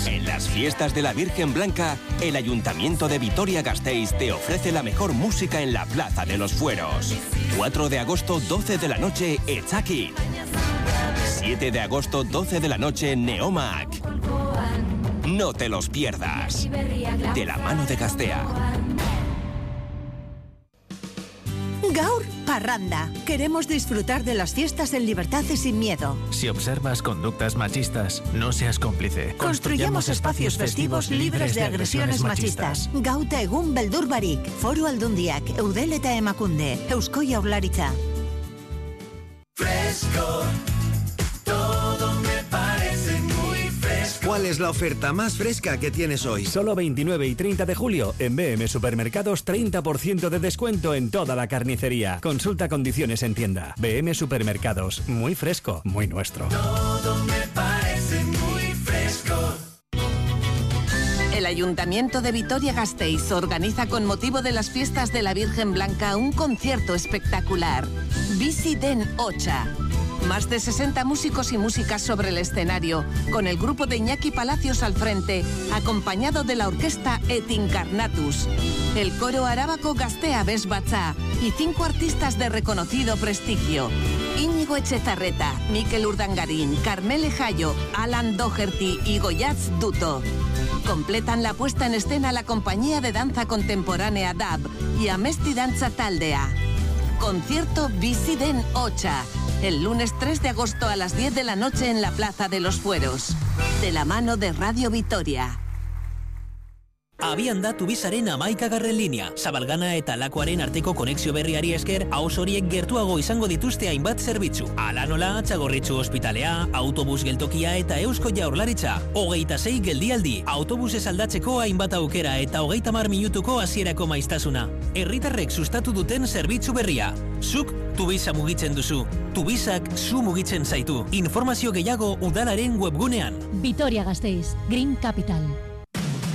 En las fiestas de la Virgen Blanca, el Ayuntamiento de Vitoria-Gasteiz te ofrece la mejor música en la Plaza de los Fueros. 4 de agosto, 12 de la noche, Etzaki. 7 de agosto, 12 de la noche, Neomak. No te los pierdas. De la mano de Gaztea. Gaur Parranda. Queremos disfrutar de las fiestas en libertad y sin miedo. Si observas conductas machistas, no seas cómplice. Construyamos espacios festivos libres de agresiones machistas. Gauta egun beldur barik. Foru Aldundiak, Eudel eta Emakunde, Eusko Jaurlaritza. Fresco. Todo me parece muy fresco. ¿Cuál es la oferta más fresca que tienes hoy? Solo 29 y 30 de julio en BM Supermercados 30% de descuento en toda la carnicería. Consulta condiciones en tienda. BM Supermercados, muy fresco, muy nuestro. Todo me parece muy fresco. El Ayuntamiento de Vitoria-Gasteiz organiza con motivo de las fiestas de la Virgen Blanca un concierto espectacular. Bizi den Ocha. Más de 60 músicos y músicas sobre el escenario, con el grupo de Iñaki Palacios al frente, acompañado de la orquesta Et Incarnatus, el coro arábaco Gaztea Besbatza y 5 artistas de reconocido prestigio: Íñigo Echezarreta, Mikel Urdangarín, Carmele Jayo, Alan Doherty y Goyatz Duto. Completan la puesta en escena la compañía de danza contemporánea DAB y Amesti Dantza Taldea. Concierto Bizi den Ocha, el lunes 3 de agosto a las 10 de la noche en la Plaza de los Fueros. De la mano de Radio Vitoria. Abian da Tubisaren 11. linea. Zabalgana eta Lakuaren arteko konexio berriari esker, ahoz horiek gertuago izango dituzte hainbat zerbitzu. Hala nola, Txagorritxu ospitalea, autobus geltokia eta Eusko Jaurlaritza. 26 geldialdi, autobusez aldatzeko hainbat aukera eta 30 minutuko hasierako maiztasuna. Herritarrek sustatu duten zerbitzu berria. Zuk Tubisa mugitzen duzu. Tubisak zu mugitzen zaitu. Informazio gehiago udalaren webgunean. Vitoria-Gasteiz, Green Capital.